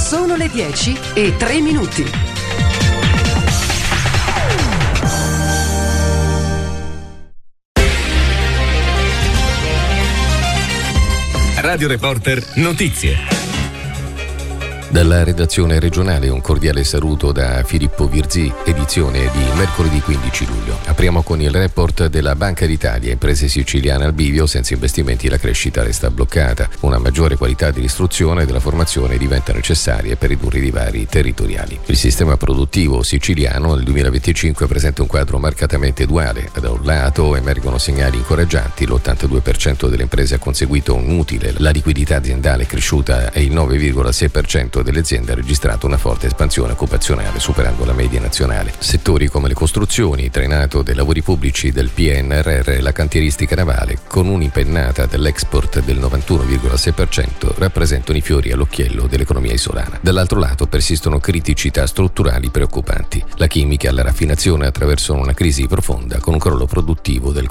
Sono le 10:03. Radio Reporter Notizie. Dalla redazione regionale un cordiale saluto da Filippo Virzì, edizione di mercoledì 15 luglio. Apriamo con il report della Banca d'Italia. Imprese siciliane al bivio, senza investimenti la crescita resta bloccata. Una maggiore qualità dell'istruzione e della formazione diventa necessaria per ridurre i divari territoriali. Il sistema produttivo siciliano nel 2025 presenta un quadro marcatamente duale. Da un lato emergono segnali incoraggianti, l'82% delle imprese ha conseguito un utile, la liquidità aziendale è cresciuta e il 9,6% delle aziende ha registrato una forte espansione occupazionale, superando la media nazionale. Settori come le costruzioni, trainato dei lavori pubblici del PNRR e la cantieristica navale, con un'impennata dell'export del 91,6%, rappresentano i fiori all'occhiello dell'economia isolana. Dall'altro lato persistono criticità strutturali preoccupanti. La chimica e la raffinazione attraversano una crisi profonda, con un crollo produttivo del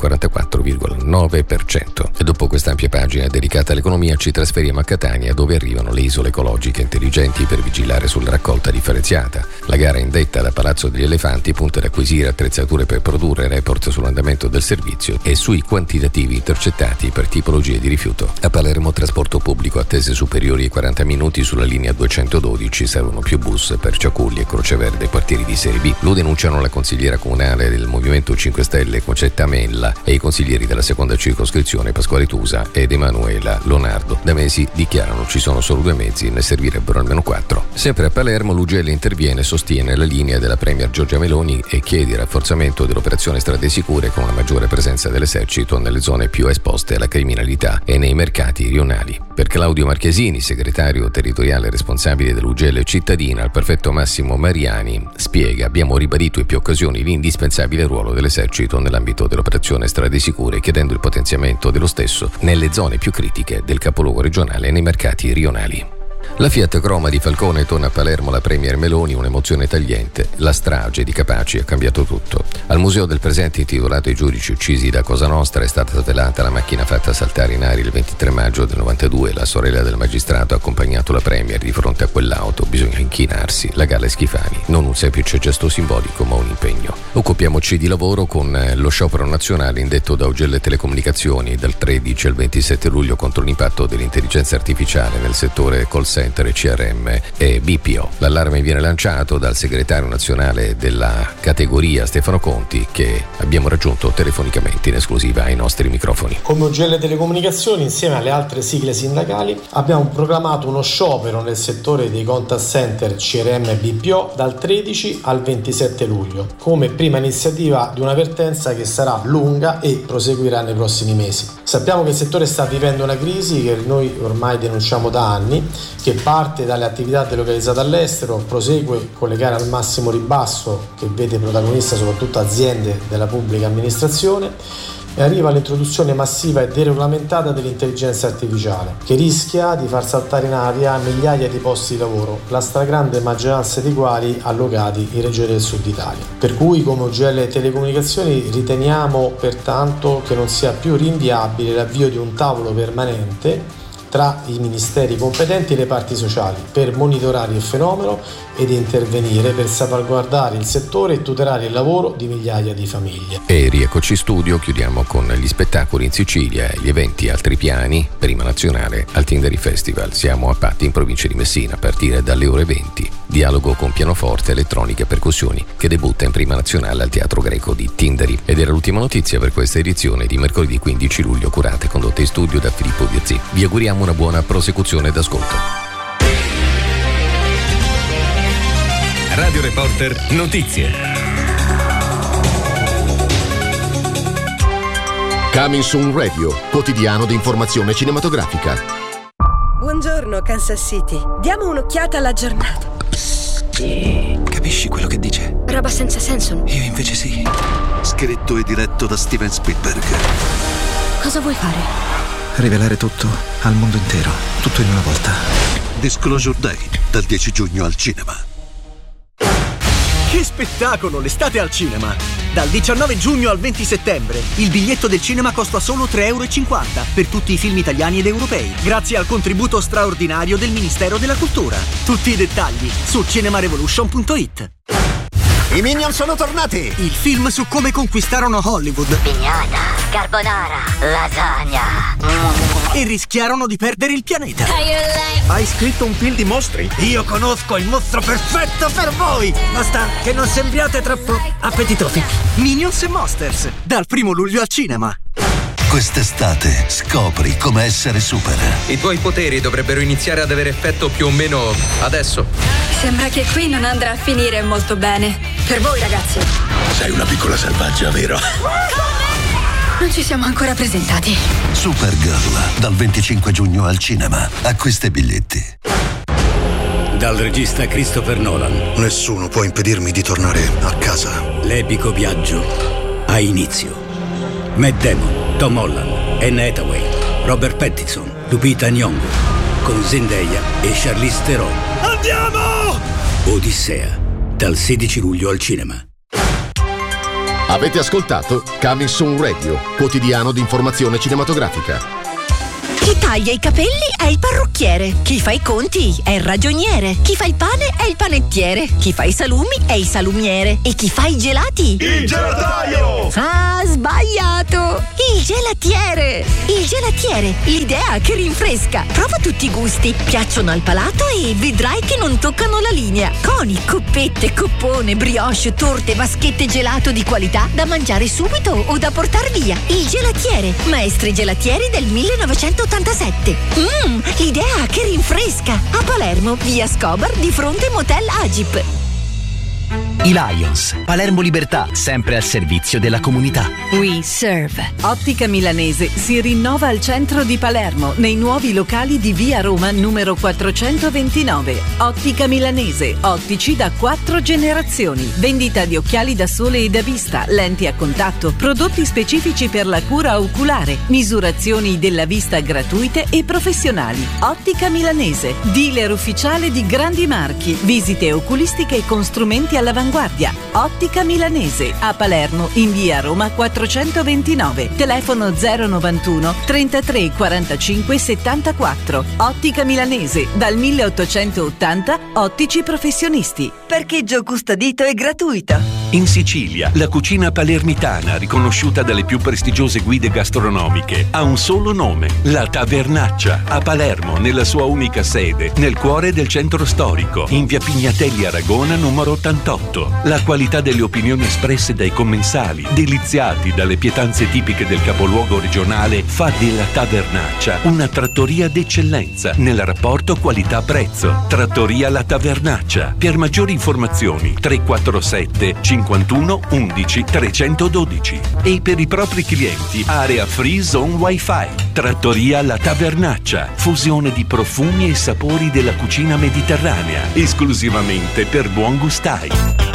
44,9%. E dopo quest'ampia pagina dedicata all'economia ci trasferiamo a Catania, dove arrivano le isole ecologiche intelligenti per vigilare sulla raccolta differenziata. La gara indetta da Palazzo degli Elefanti punta ad acquisire attrezzature per produrre report sull'andamento del servizio e sui quantitativi intercettati per tipologie di rifiuto. A Palermo trasporto pubblico, attese superiori ai 40 minuti sulla linea 212, servono più bus per Ciaculli e Croceverde, quartieri di serie B. Lo denunciano la consigliera comunale del Movimento 5 Stelle Concetta Mella e i consiglieri della seconda circoscrizione Pasquale Tusa ed Emanuela Lonardo. Da mesi dichiarano ci sono solo 2 mezzi, ne servirebbero almeno 4. Sempre a Palermo l'UGL interviene e sostiene la linea della premier Giorgia Meloni e chiede il rafforzamento dell'operazione Strade Sicure con una maggiore presenza dell'esercito nelle zone più esposte alla criminalità e nei mercati rionali. Per Claudio Marchesini, segretario territoriale responsabile dell'UGL cittadina, il prefetto Massimo Mariani spiega: abbiamo ribadito in più occasioni l'indispensabile ruolo dell'esercito nell'ambito dell'operazione Strade Sicure, chiedendo il potenziamento dello stesso nelle zone più critiche del capoluogo regionale e nei mercati rionali. La Fiat Croma di Falcone torna a Palermo alla premier Meloni, un'emozione tagliente. La strage di Capaci ha cambiato tutto. Al Museo del Presente, intitolato ai giudici uccisi da Cosa Nostra, è stata svelata la macchina fatta saltare in aria il 23 maggio del 92. La sorella del magistrato ha accompagnato la premier di fronte a quell'auto. Bisogna inchinarsi. La galla Schifani. Non un semplice gesto simbolico, ma un impegno. Occupiamoci di lavoro con lo sciopero nazionale indetto da UGL Telecomunicazioni dal 13 al 27 luglio contro l'impatto dell'intelligenza artificiale nel settore call center, CRM e BPO. L'allarme viene lanciato dal segretario nazionale della categoria Stefano Conti, che abbiamo raggiunto telefonicamente in esclusiva ai nostri microfoni. Come UGL Telecomunicazioni, insieme alle altre sigle sindacali, abbiamo programmato uno sciopero nel settore dei contact center CRM e BPO dal 13 al 27 luglio, come prima iniziativa di una vertenza che sarà lunga e proseguirà nei prossimi mesi. Sappiamo che il settore sta vivendo una crisi che noi ormai denunciamo da anni, che parte dalle attività delocalizzate all'estero, prosegue con le gare al massimo ribasso che vede protagonista soprattutto aziende della pubblica amministrazione e arriva all'introduzione massiva e deregolamentata dell'intelligenza artificiale, che rischia di far saltare in aria migliaia di posti di lavoro, la stragrande maggioranza dei quali allocati in regioni del sud Italia. Per cui come UGL Telecomunicazioni riteniamo pertanto che non sia più rinviabile l'avvio di un tavolo permanente tra i ministeri competenti e le parti sociali per monitorare il fenomeno ed intervenire per salvaguardare il settore e tutelare il lavoro di migliaia di famiglie. E rieccoci in studio, chiudiamo con gli spettacoli in Sicilia e gli eventi altri piani. Prima nazionale al Tindari Festival. Siamo a Patti in provincia di Messina a partire dalle ore 20. Dialogo con pianoforte, elettronica e percussioni che debutta in prima nazionale al Teatro Greco di Tindari. Ed era l'ultima notizia per questa edizione di mercoledì 15 luglio, curata e condotta in studio da Filippo Virzì. Vi auguriamo una buona prosecuzione d'ascolto. Radio Reporter Notizie. Coming Soon Radio, quotidiano di informazione cinematografica. Buongiorno Kansas City, diamo un'occhiata alla giornata. Capisci quello che dice? Roba senza senso. Io invece sì. Scritto e diretto da Steven Spielberg. Cosa vuoi fare? Rivelare tutto al mondo intero, tutto in una volta. Disclosure Day, dal 10 giugno al cinema. Che spettacolo, l'estate al cinema! Dal 19 giugno al 20 settembre, il biglietto del cinema costa solo €3,50 per tutti i film italiani ed europei, grazie al contributo straordinario del Ministero della Cultura. Tutti i dettagli su cinemarevolution.it. I Minion sono tornati! Il film su come conquistarono Hollywood. Pignata, carbonara, lasagna. E rischiarono di perdere il pianeta. Hai scritto un film di mostri? Io conosco il mostro perfetto per voi! Basta che non sembriate troppo appetitosi. Minions e Monsters, dal 1 luglio al cinema. Quest'estate scopri come essere super. I tuoi poteri dovrebbero iniziare ad avere effetto più o meno adesso. Sembra che qui non andrà a finire molto bene. Per voi, ragazzi. Sei una piccola selvaggia, vero? Non ci siamo ancora presentati. Supergirl, dal 25 giugno al cinema. Acquista i biglietti. Dal regista Christopher Nolan. Nessuno può impedirmi di tornare a casa. L'epico viaggio ha inizio. Matt Damon, Tom Holland, Anne Hathaway, Robert Pattinson, Lupita Nyong'o, con Zendaya e Charlize Theron. Andiamo! Odissea, dal 16 luglio al cinema. Avete ascoltato Coming Soon Radio, quotidiano di informazione cinematografica. Chi taglia i capelli è il parrucchiere, chi fa i conti è il ragioniere, chi fa il pane è il panettiere, chi fa i salumi è il salumiere e chi fa i gelati? Il gelataio! Ah, sbagliato! Il gelatiere! Il gelatiere, l'idea che rinfresca. Prova tutti i gusti, piacciono al palato e vedrai che non toccano la linea. Coni, coppette, coppone, brioche, torte, vaschette gelato di qualità da mangiare subito o da portar via. Il gelatiere, maestri gelatieri del 1987. L'idea che rinfresca. A Palermo, via Scobar, di fronte Motel Agip. I Lions, Palermo Libertà, sempre al servizio della comunità. We Serve. Ottica Milanese si rinnova al centro di Palermo, nei nuovi locali di via Roma numero 429. Ottica Milanese, ottici da 4 generazioni. Vendita di occhiali da sole e da vista, lenti a contatto, prodotti specifici per la cura oculare, misurazioni della vista gratuite e professionali. Ottica Milanese, dealer ufficiale di grandi marchi, visite oculistiche con strumenti all'avanguardia. Ottica Milanese, a Palermo in via Roma 429. Telefono 091 33 45 74. Ottica Milanese, dal 1880, ottici professionisti. Parcheggio custodito e gratuito. In Sicilia, la cucina palermitana, riconosciuta dalle più prestigiose guide gastronomiche, ha un solo nome: La Tavernaccia, a Palermo, nella sua unica sede, nel cuore del centro storico, in via Pignatelli Aragona numero 88. La qualità delle opinioni espresse dai commensali, deliziati dalle pietanze tipiche del capoluogo regionale, fa della Tavernaccia una trattoria d'eccellenza nel rapporto qualità-prezzo. Trattoria La Tavernaccia. Per maggiori informazioni 347 51 11 312. E per i propri clienti area free zone wifi. Trattoria La Tavernaccia, fusione di profumi e sapori della cucina mediterranea, esclusivamente per buon gustai.